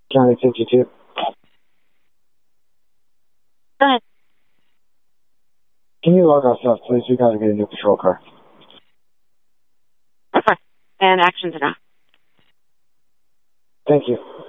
County 52. Go ahead. Can you log off stuff, please? We gotta get a new patrol car. Okay. And actions are now. Thank you.